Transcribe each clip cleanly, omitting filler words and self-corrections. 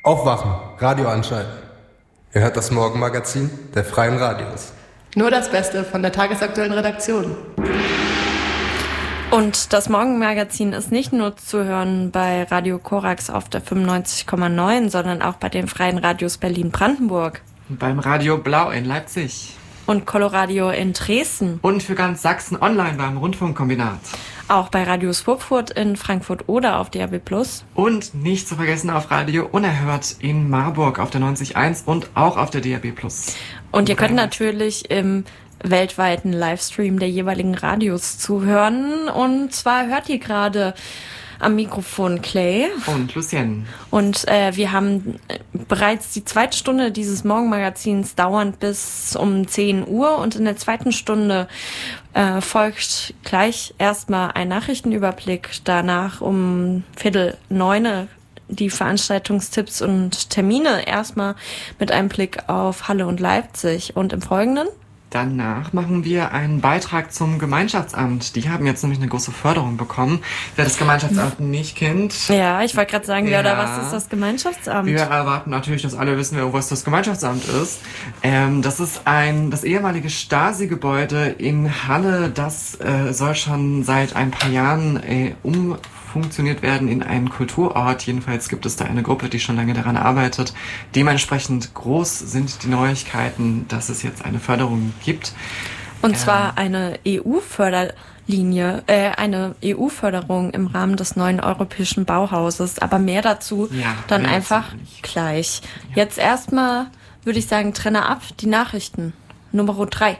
Aufwachen, Radio anschalten. Ihr hört das Morgenmagazin der Freien Radios. Nur das Beste von der tagesaktuellen Redaktion. Und das Morgenmagazin ist nicht nur zu hören bei Radio Korax auf der 95,9, sondern auch bei den Freien Radios Berlin-Brandenburg. Beim Radio Blau in Leipzig. Und Coloradio in Dresden. Und für ganz Sachsen online beim Rundfunkkombinat. Auch bei Radio Swupfurt in Frankfurt oder auf DAB+. Und nicht zu vergessen auf Radio Unerhört in Marburg auf der 90.1 und auch auf der DAB+. Und ihr könnt natürlich im weltweiten Livestream der jeweiligen Radios zuhören. Und zwar hört ihr gerade am Mikrofon Clay. Und Lucien. Und wir haben bereits die zweite Stunde dieses Morgenmagazins dauernd bis um 10 Uhr. Und in der zweiten Stunde folgt gleich erstmal ein Nachrichtenüberblick. Danach um 8:45 die Veranstaltungstipps und Termine. Erstmal mit einem Blick auf Halle und Leipzig. Und im Folgenden? Danach machen wir einen Beitrag zum Gemeinschaftsamt. Die haben jetzt nämlich eine große Förderung bekommen. Wer das Gemeinschaftsamt nicht kennt. Ja, ich wollte gerade sagen, wer oder was ist das Gemeinschaftsamt? Wir erwarten natürlich, dass alle wissen, was das Gemeinschaftsamt ist. Das ist das ehemalige Stasi-Gebäude in Halle. Das soll schon seit ein paar Jahren umfunktioniert werden in einen Kulturort. Jedenfalls gibt es da eine Gruppe, die schon lange daran arbeitet. Dementsprechend groß sind die Neuigkeiten, dass es jetzt eine Förderung gibt. Und zwar eine EU-Förderlinie, eine EU-Förderung im Rahmen des neuen europäischen Bauhauses. Aber mehr dazu dann einfach gleich. Ja. Jetzt erstmal, würde ich sagen, trenne ab die Nachrichten. Nummer 3.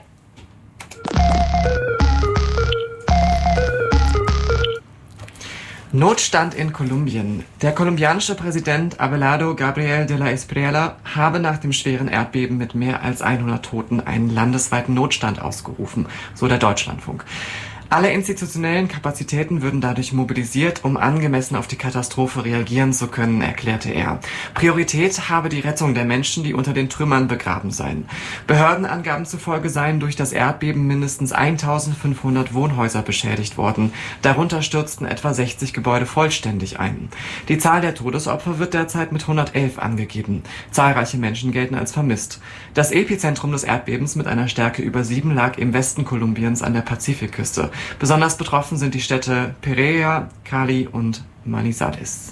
Notstand in Kolumbien. Der kolumbianische Präsident Abelardo Gabriel de la Espriella habe nach dem schweren Erdbeben mit mehr als 100 Toten einen landesweiten Notstand ausgerufen, so der Deutschlandfunk. Alle institutionellen Kapazitäten würden dadurch mobilisiert, um angemessen auf die Katastrophe reagieren zu können, erklärte er. Priorität habe die Rettung der Menschen, die unter den Trümmern begraben seien. Behördenangaben zufolge seien durch das Erdbeben mindestens 1500 Wohnhäuser beschädigt worden. Darunter stürzten etwa 60 Gebäude vollständig ein. Die Zahl der Todesopfer wird derzeit mit 111 angegeben. Zahlreiche Menschen gelten als vermisst. Das Epizentrum des Erdbebens mit einer Stärke über 7 lag im Westen Kolumbiens an der Pazifikküste. Besonders betroffen sind die Städte Pereira, Cali und Manizales.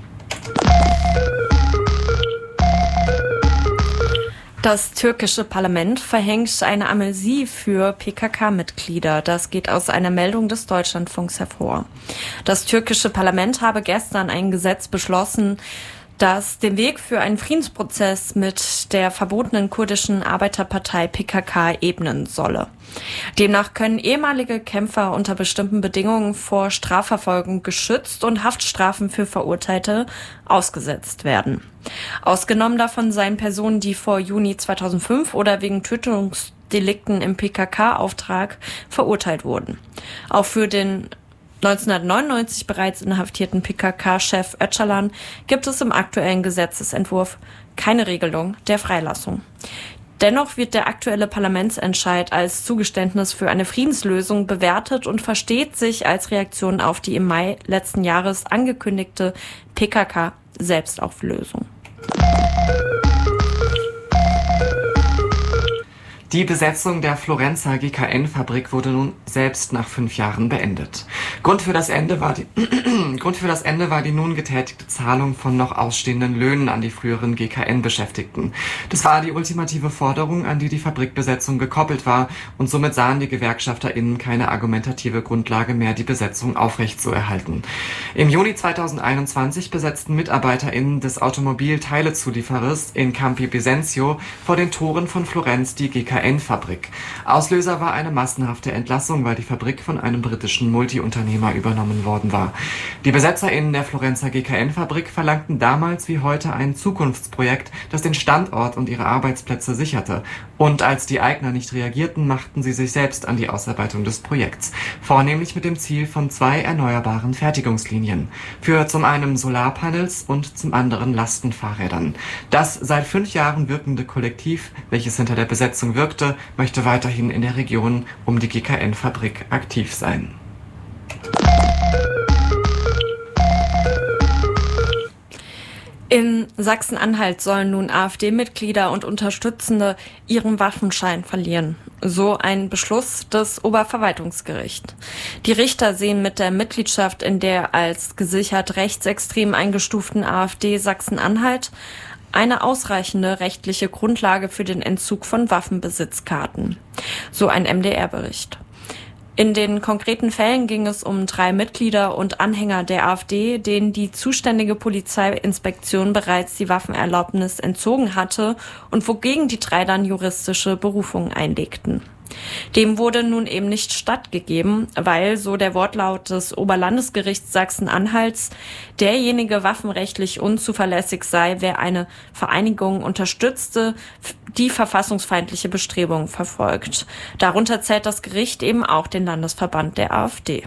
Das türkische Parlament verhängt eine Amnestie für PKK-Mitglieder. Das geht aus einer Meldung des Deutschlandfunks hervor. Das türkische Parlament habe gestern ein Gesetz beschlossen, das den Weg für einen Friedensprozess mit der verbotenen kurdischen Arbeiterpartei PKK ebnen solle. Demnach können ehemalige Kämpfer unter bestimmten Bedingungen vor Strafverfolgung geschützt und Haftstrafen für Verurteilte ausgesetzt werden. Ausgenommen davon seien Personen, die vor Juni 2005 oder wegen Tötungsdelikten im PKK-Auftrag verurteilt wurden. Auch für den 1999 bereits inhaftierten PKK-Chef Öcalan gibt es im aktuellen Gesetzesentwurf keine Regelung der Freilassung. Dennoch wird der aktuelle Parlamentsentscheid als Zugeständnis für eine Friedenslösung bewertet und versteht sich als Reaktion auf die im Mai letzten Jahres angekündigte PKK-Selbstauflösung. Die Besetzung der Florenzer GKN-Fabrik wurde nun selbst nach 5 Jahren beendet. Grund für das Ende war die nun getätigte Zahlung von noch ausstehenden Löhnen an die früheren GKN-Beschäftigten. Das war die ultimative Forderung, an die die Fabrikbesetzung gekoppelt war, und somit sahen die GewerkschafterInnen keine argumentative Grundlage mehr, die Besetzung aufrechtzuerhalten. Im Juni 2021 besetzten MitarbeiterInnen des Automobilteilezulieferers in Campi Bisenzio vor den Toren von Florenz die GKN-Fabrik. Auslöser war eine massenhafte Entlassung, weil die Fabrik von einem britischen Multiunternehmer übernommen worden war. Die BesetzerInnen der Florenzer GKN-Fabrik verlangten damals wie heute ein Zukunftsprojekt, das den Standort und ihre Arbeitsplätze sicherte. Und als die Eigner nicht reagierten, machten sie sich selbst an die Ausarbeitung des Projekts. Vornehmlich mit dem Ziel von 2 erneuerbaren Fertigungslinien. Für zum einen Solarpanels und zum anderen Lastenfahrrädern. Das seit 5 Jahren wirkende Kollektiv, welches hinter der Besetzung wirkte, möchte weiterhin in der Region um die GKN-Fabrik aktiv sein. In Sachsen-Anhalt sollen nun AfD-Mitglieder und Unterstützende ihren Waffenschein verlieren. So ein Beschluss des Oberverwaltungsgerichts. Die Richter sehen mit der Mitgliedschaft in der als gesichert rechtsextrem eingestuften AfD Sachsen-Anhalt eine ausreichende rechtliche Grundlage für den Entzug von Waffenbesitzkarten. So ein MDR-Bericht. In den konkreten Fällen ging es um 3 Mitglieder und Anhänger der AfD, denen die zuständige Polizeiinspektion bereits die Waffenerlaubnis entzogen hatte und wogegen die 3 dann juristische Berufungen einlegten. Dem wurde nun eben nicht stattgegeben, weil, so der Wortlaut des Oberlandesgerichts Sachsen-Anhalts, derjenige waffenrechtlich unzuverlässig sei, wer eine Vereinigung unterstützte, die verfassungsfeindliche Bestrebungen verfolgt. Darunter zählt das Gericht eben auch den Landesverband der AfD.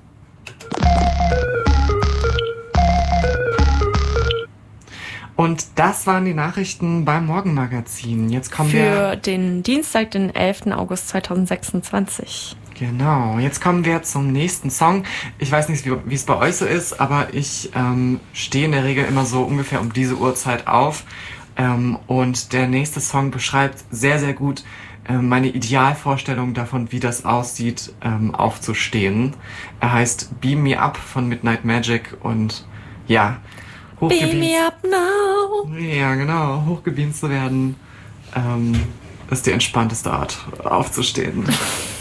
Und das waren die Nachrichten beim Morgenmagazin. Jetzt kommen wir... Für den Dienstag, den 11. August 2026. Genau, jetzt kommen wir zum nächsten Song. Ich weiß nicht, wie es bei euch so ist, aber ich stehe in der Regel immer so ungefähr um diese Uhrzeit auf. Und der nächste Song beschreibt sehr, sehr gut meine Idealvorstellung davon, wie das aussieht, aufzustehen. Er heißt Beam Me Up von Midnight Magic und ja... Beam me up now. Ja, genau. Hochgebeamt zu werden ist die entspannteste Art aufzustehen.